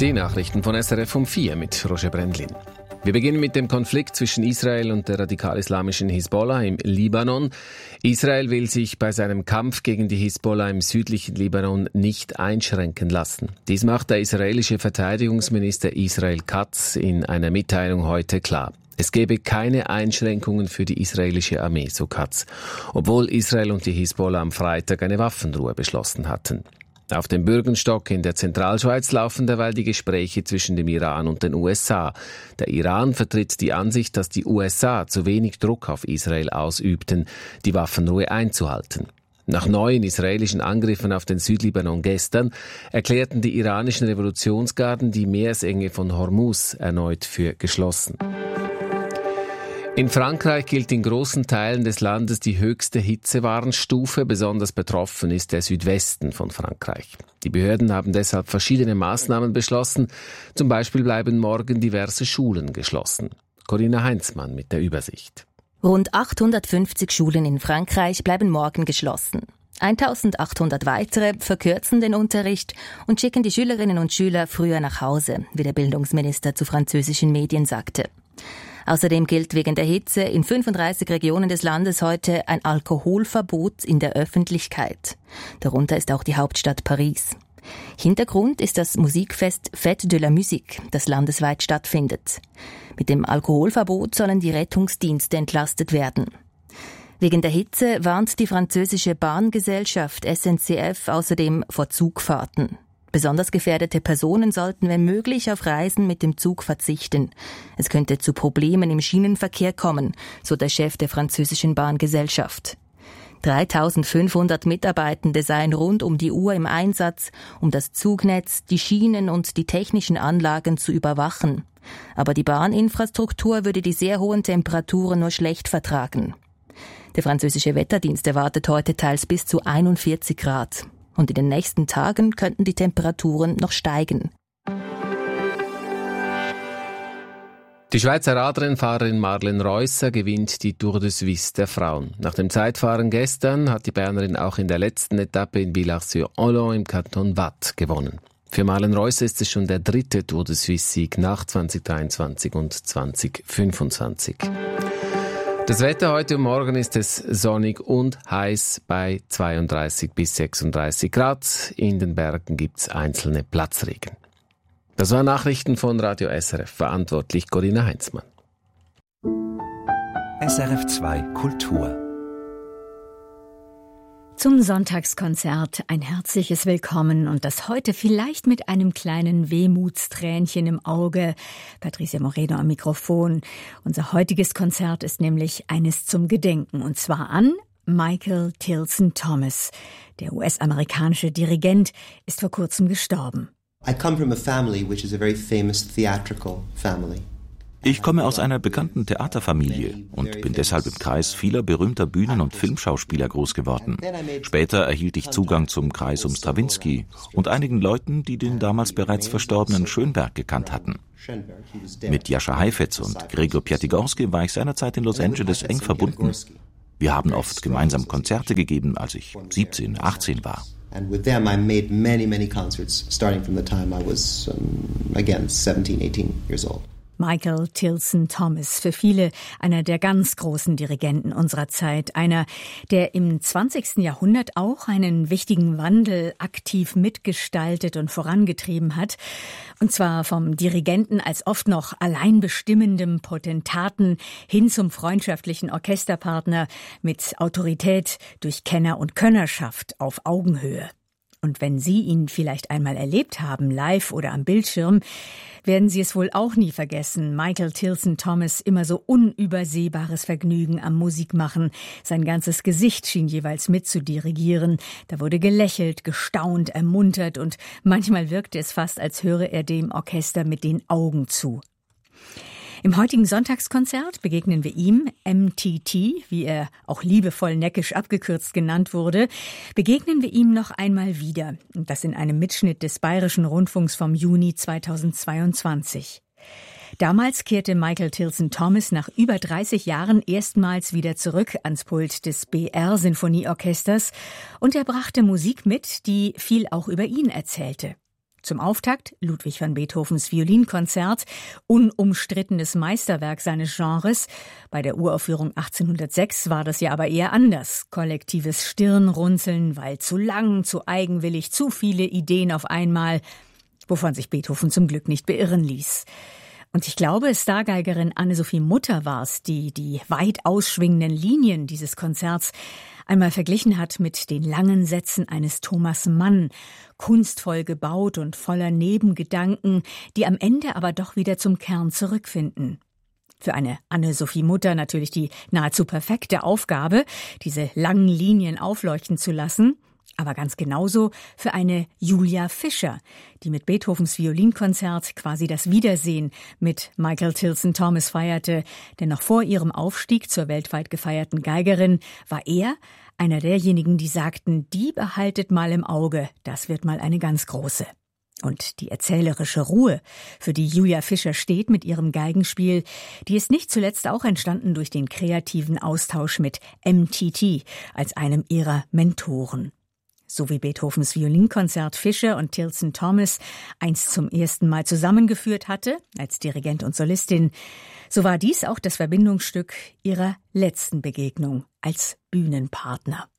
Die Nachrichten von SRF um 4 mit Roger Brendlin. Wir beginnen mit dem Konflikt zwischen Israel und der radikal-islamischen Hisbollah im Libanon. Israel will sich bei seinem Kampf gegen die Hisbollah im südlichen Libanon nicht einschränken lassen. Dies macht der israelische Verteidigungsminister Israel Katz in einer Mitteilung heute klar. Es gebe keine Einschränkungen für die israelische Armee, so Katz, obwohl Israel und die Hisbollah am Freitag eine Waffenruhe beschlossen hatten. Auf dem Bürgenstock in der Zentralschweiz laufen derweil die Gespräche zwischen dem Iran und den USA. Der Iran vertritt die Ansicht, dass die USA zu wenig Druck auf Israel ausübten, die Waffenruhe einzuhalten. Nach neuen israelischen Angriffen auf den Südlibanon gestern erklärten die iranischen Revolutionsgarden die Meeresenge von Hormuz erneut für geschlossen. In Frankreich gilt in großen Teilen des Landes die höchste Hitzewarnstufe. Besonders betroffen ist der Südwesten von Frankreich. Die Behörden haben deshalb verschiedene Maßnahmen beschlossen. Zum Beispiel bleiben morgen diverse Schulen geschlossen. Corinna Heinzmann mit der Übersicht. Rund 850 Schulen in Frankreich bleiben morgen geschlossen. 1800 weitere verkürzen den Unterricht und schicken die Schülerinnen und Schüler früher nach Hause, wie der Bildungsminister zu französischen Medien sagte. Außerdem gilt wegen der Hitze in 35 Regionen des Landes heute ein Alkoholverbot in der Öffentlichkeit. Darunter ist auch die Hauptstadt Paris. Hintergrund ist das Musikfest Fête de la Musique, das landesweit stattfindet. Mit dem Alkoholverbot sollen die Rettungsdienste entlastet werden. Wegen der Hitze warnt die französische Bahngesellschaft SNCF außerdem vor Zugfahrten. Besonders gefährdete Personen sollten wenn möglich auf Reisen mit dem Zug verzichten. Es könnte zu Problemen im Schienenverkehr kommen, so der Chef der französischen Bahngesellschaft. 3500 Mitarbeitende seien rund um die Uhr im Einsatz, um das Zugnetz, die Schienen und die technischen Anlagen zu überwachen. Aber die Bahninfrastruktur würde die sehr hohen Temperaturen nur schlecht vertragen. Der französische Wetterdienst erwartet heute teils bis zu 41 Grad. Und in den nächsten Tagen könnten die Temperaturen noch steigen. Die Schweizer Radrennfahrerin Marlene Reusser gewinnt die Tour de Suisse der Frauen. Nach dem Zeitfahren gestern hat die Bernerin auch in der letzten Etappe in Villars-sur-Hollon im Kanton Waadt gewonnen. Für Marlene Reusser ist es schon der dritte Tour de Suisse-Sieg nach 2023 und 2025. Das Wetter heute und morgen ist es sonnig und heiß bei 32 bis 36 Grad. In den Bergen gibt es einzelne Platzregen. Das waren Nachrichten von Radio SRF. Verantwortlich Corinna Heinzmann. SRF 2 Kultur. Zum Sonntagskonzert ein herzliches Willkommen und das heute vielleicht mit einem kleinen Wehmutstränchen im Auge. Patricia Moreno am Mikrofon. Unser heutiges Konzert ist nämlich eines zum Gedenken und zwar an Michael Tilson Thomas. Der US-amerikanische Dirigent ist vor kurzem gestorben. I come from a family which is a very famous theatrical family. Ich komme aus einer bekannten Theaterfamilie und bin deshalb im Kreis vieler berühmter Bühnen- und Filmschauspieler groß geworden. Später erhielt ich Zugang zum Kreis um Strawinsky und einigen Leuten, die den damals bereits verstorbenen Schönberg gekannt hatten. Mit Jascha Heifetz und Gregor Piatigorsky war ich seinerzeit in Los Angeles eng verbunden. Wir haben oft gemeinsam Konzerte gegeben, als ich 17, 18 war. And with them I made many concerts, starting from the time I was, 17, 18 years old. Michael Tilson Thomas, für viele einer der ganz großen Dirigenten unserer Zeit. Einer, der im 20. Jahrhundert auch einen wichtigen Wandel aktiv mitgestaltet und vorangetrieben hat. Und zwar vom Dirigenten als oft noch allein bestimmendem Potentaten hin zum freundschaftlichen Orchesterpartner mit Autorität durch Kenner und Könnerschaft auf Augenhöhe. Und wenn Sie ihn vielleicht einmal erlebt haben, live oder am Bildschirm, werden Sie es wohl auch nie vergessen. Michael Tilson Thomas, immer so unübersehbares Vergnügen am Musikmachen. Sein ganzes Gesicht schien jeweils mitzudirigieren. Da wurde gelächelt, gestaunt, ermuntert und manchmal wirkte es fast, als höre er dem Orchester mit den Augen zu. Im heutigen Sonntagskonzert begegnen wir ihm, MTT, wie er auch liebevoll neckisch abgekürzt genannt wurde, begegnen wir ihm noch einmal wieder. Und das in einem Mitschnitt des Bayerischen Rundfunks vom Juni 2022. Damals kehrte Michael Tilson Thomas nach über 30 Jahren erstmals wieder zurück ans Pult des BR-Sinfonieorchesters und er brachte Musik mit, die viel auch über ihn erzählte. Zum Auftakt Ludwig van Beethovens Violinkonzert, unumstrittenes Meisterwerk seines Genres. Bei der Uraufführung 1806 war das ja aber eher anders. Kollektives Stirnrunzeln, weil zu lang, zu eigenwillig, zu viele Ideen auf einmal, wovon sich Beethoven zum Glück nicht beirren ließ. Und ich glaube, Stargeigerin Anne-Sophie Mutter war es, die weit ausschwingenden Linien dieses Konzerts einmal verglichen hat mit den langen Sätzen eines Thomas Mann, kunstvoll gebaut und voller Nebengedanken, die am Ende aber doch wieder zum Kern zurückfinden. Für eine Anne-Sophie Mutter natürlich die nahezu perfekte Aufgabe, diese langen Linien aufleuchten zu lassen, aber ganz genauso für eine Julia Fischer, die mit Beethovens Violinkonzert quasi das Wiedersehen mit Michael Tilson Thomas feierte, denn noch vor ihrem Aufstieg zur weltweit gefeierten Geigerin war er einer derjenigen, die sagten, die behaltet mal im Auge, das wird mal eine ganz große. Und die erzählerische Ruhe, für die Julia Fischer steht mit ihrem Geigenspiel, die ist nicht zuletzt auch entstanden durch den kreativen Austausch mit MTT als einem ihrer Mentoren. So wie Beethovens Violinkonzert Fischer und Tilson Thomas einst zum ersten Mal zusammengeführt hatte, als Dirigent und Solistin, so war dies auch das Verbindungsstück ihrer letzten Begegnung als Bühnenpartner.